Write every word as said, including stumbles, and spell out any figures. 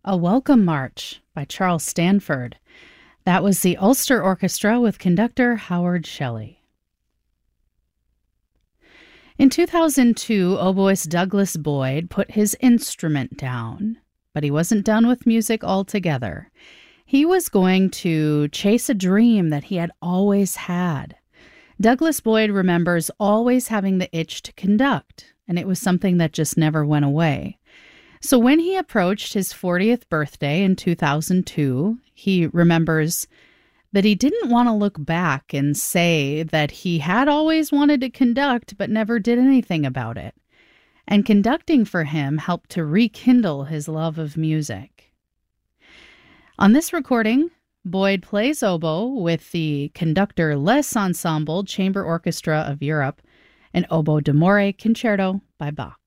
A Welcome March by Charles Stanford. That was the Ulster Orchestra with conductor Howard Shelley. In two thousand two, oboist Douglas Boyd put his instrument down, but he wasn't done with music altogether. He was going to chase a dream that he had always had. Douglas Boyd remembers always having the itch to conduct, and it was something that just never went away. So when he approached his fortieth birthday in two thousand two, he remembers that he didn't want to look back and say that he had always wanted to conduct but never did anything about it. And conducting for him helped to rekindle his love of music. On this recording, Boyd plays oboe with the Conductor Les Ensemble Chamber Orchestra of Europe, an Oboe d'Amore concerto by Bach.